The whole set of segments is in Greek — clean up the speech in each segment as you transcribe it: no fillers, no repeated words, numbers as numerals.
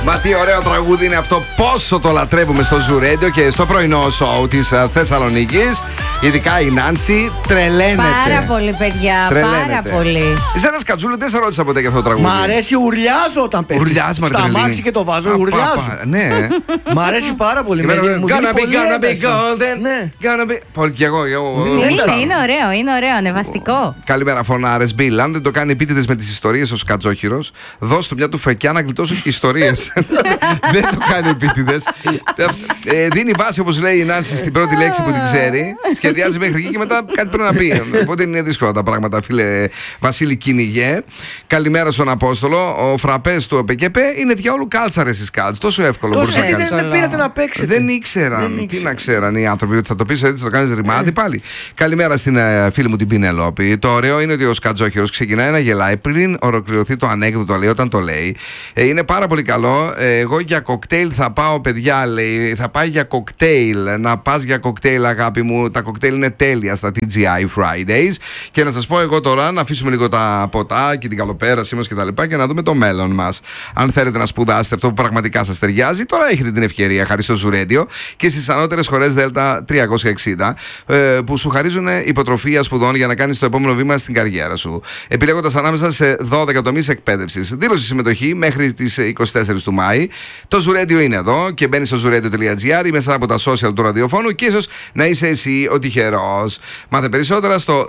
Μα τι ωραίο τραγούδι είναι αυτό, πόσο το λατρεύουμε στο Zoo Radio και στο πρωινό σοου της Θεσσαλονίκης. Ειδικά η Νάνση τρελαίνεται. Πάρα πολύ, παιδιά. Πάρα πολύ. Εσένα, Κατζούλη, δεν σε ρώτησα ποτέ για αυτό το τραγούδι. Μ' αρέσει, ουρλιάζω όταν πέφτει. Ουρλιάζει, Στα αμάξι και το βάζω, ουρλιάζω. Ναι. Μ' αρέσει πάρα πολύ. Gonna be golden. Ναι. Πολύ και εγώ. Είναι ωραίο, ανεβαστικό. Καλημέρα, φωνάρες. Μπιλ, αν δεν το κάνει επίτηδες με τις ιστορίες ο Σκατζόχυρος, δώσ' του μια του φεκιά να γλιτώσουν ιστορίες. Δεν το κάνει επίτηδες. Δίνει βάση, όπως λέει η Νάνση, στην πρώτη λέξη που την ξέρει. Σχεδιάζει μέχρι εκεί και μετά κάτι πρέπει να πει. Οπότε είναι δύσκολα τα πράγματα, φίλε Βασίλη Κυνηγέ. Καλημέρα στον Απόστολο. Ο φραπές του ΟΠΕΚΕΠΕ είναι διαόλου κάλτσαρες στις κάλτσες. Τόσο εύκολο μπορούσε να κάνει. Δεν πήρατε να παίξετε. Δεν ήξεραν. Τι να ξέραν οι άνθρωποι, ότι θα το πεις έτσι, θα το κάνεις ρημάδι πάλι. Καλημέρα στην φίλη μου την Πινελόπη. Το ωραίο είναι ότι ο Σκατζόχυρος ξεκινάει να γελάει πριν ολοκληρωθεί το ανέκδοτο, λέει, όταν το λέει. Είναι πάρα πολύ καλό. Εγώ για κοκτέιλ θα πάω, παιδιά, λέει. Θα πάει για κοκτέιλ. Να πας για κοκτέιλ, αγάπη μου. Τα κοκτέιλ είναι τέλεια στα TGI Fridays. Και να σας πω εγώ τώρα, να αφήσουμε λίγο τα ποτά και την καλοπέρασή μας και τα λοιπά και να δούμε το μέλλον μας. Αν θέλετε να σπουδάσετε αυτό που πραγματικά σας ταιριάζει, τώρα έχετε την ευκαιρία, χάρη στο Zoo Radio και στις ανώτερες σχολές Δέλτα 360, που σου χαρίζουν υποτροφία σπουδών για να κάνεις το επόμενο βήμα στην καριέρα σου. Επιλέγοντας ανάμεσα σε 12 τομείς εκπαίδευσης. Δήλωση συμμετοχή μέχρι τις 24 του Μάη. Το Zoo Radio είναι εδώ και μπαίνεις στο zooradio.gr ή μέσα από τα social του ραδιοφώνου και ίσως να είσαι εσύ ο τυχερός. Μάθε περισσότερα στο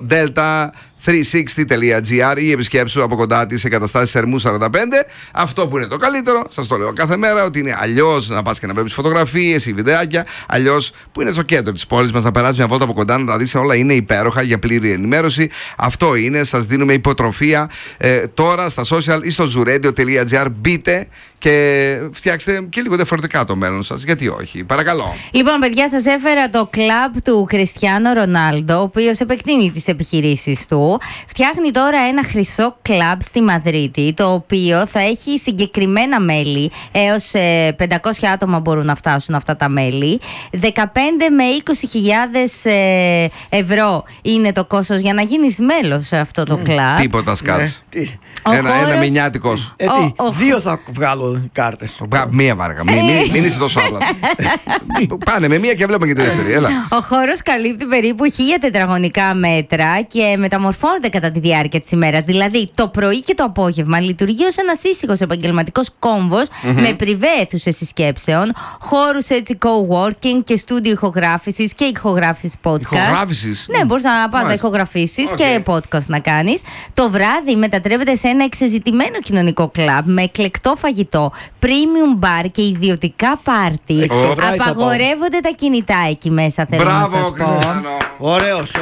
delta360.gr ή επισκέψου από κοντά τις εγκαταστάσεις Ερμού 45. Αυτό που είναι το καλύτερο, σας το λέω κάθε μέρα, ότι είναι αλλιώς να πας και να βλέπεις φωτογραφίες ή βιντεάκια, αλλιώς που είναι στο κέντρο της πόλης μας, να περάσεις μια βόλτα από κοντά, να τα δεις όλα, είναι υπέροχα για πλήρη ενημέρωση. Αυτό είναι, σας δίνουμε υποτροφία τώρα στα social ή στο zooradio.gr. Μπείτε και φτιάξτε και λίγο διαφορετικά το μέλλον σας. Γιατί όχι, παρακαλώ. Λοιπόν, παιδιά, σας έφερα το κλαμπ του Κριστιάνο Ρονάλντο, ο οποίος επεκτείνει τις επιχειρήσεις του. Φτιάχνει τώρα ένα χρυσό κλαμπ στη Μαδρίτη, το οποίο θα έχει συγκεκριμένα μέλη. Έως 500 άτομα μπορούν να φτάσουν αυτά τα μέλη. 15 με 20.000 ευρώ είναι το κόστος για να γίνεις μέλος σε αυτό το κλαμπ. Τίποτα, σκάτς. Ένα μηνιάτικο σου. Δύο θα βγάλω κάρτες. Μία βάργα. Μην είσαι τόσο άλλα. Πάνε με μία και βλέπουμε και τη δεύτερη. Έλα. Ο χώρος καλύπτει περίπου 1.000 τετραγωνικά μέτρα και μεταμορφώνεται κατά τη διάρκεια της ημέρας. Δηλαδή, το πρωί και το απόγευμα λειτουργεί ως ένας ήσυχος επαγγελματικός κόμβος με πριβέ αίθουσες συσκέψεων, χώρους έτσι co-working και στούντιο ηχογράφησης και ηχογράφησης podcast. Ηχογράφησης. Ναι, μπορείς να πας να ηχογραφήσεις και podcast να κάνεις. Το βράδυ μετατρέπεται σε ένα εξεζητημένο κοινωνικό κλαμπ με εκλεκτό φαγητό, premium bar και ιδιωτικά πάρτι. Απαγορεύονται τα κινητά εκεί μέσα, θέλω να σας πω. Ωραίος.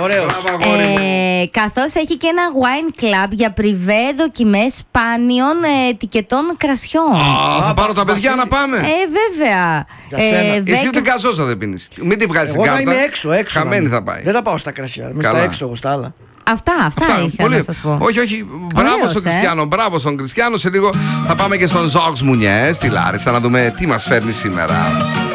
Καθώς έχει και ένα wine club για πριβέ δοκιμές σπάνιων ετικετών κρασιών. Θα πάρω τα παιδιά να πάμε. Βέβαια. Εσύ ούτε γκαζόσα δεν πίνεις. Μην τη βγάζεις την κάρτα. Εγώ είμαι έξω. Χαμένη θα πάει. Δεν θα πάω στα κρασιά. Είμαι στα έξω εγώ στα άλλα. Αυτά είχα να σας πω. Όχι. Μπράβο στον Κριστιανό. Μπράβο στον Κριστιανό. Σε λίγο θα πάμε και στον Ζόξ Μουνιέ στη Λάρισα να δούμε τι μας φέρνει σήμερα.